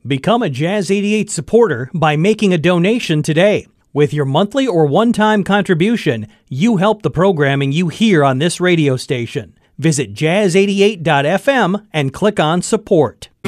Become a Jazz 88 supporter by making a donation today. With your monthly or one-time contribution, you help the programming you hear on this radio station. Visit jazz88.fm and click on support.